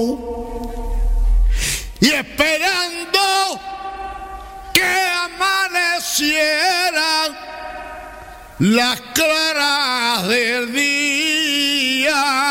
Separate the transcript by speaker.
Speaker 1: y esperando que amanecieran las claras del día.